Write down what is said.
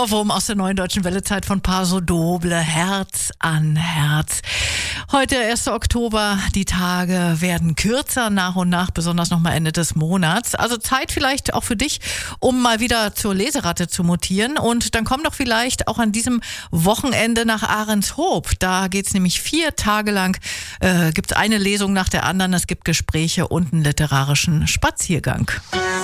Ohrwurm aus der Neuen Deutschen Wellezeit von Paso Doble, Herz an Herz. Heute, 1. Oktober, die Tage werden kürzer nach und nach, besonders nochmal Ende des Monats. Also Zeit vielleicht auch für dich, um mal wieder zur Leseratte zu mutieren. Und dann komm doch vielleicht auch an diesem Wochenende nach Ahrenshoop. Da geht's nämlich 4 Tage lang, gibt's eine Lesung nach der anderen. Es gibt Gespräche und einen literarischen Spaziergang.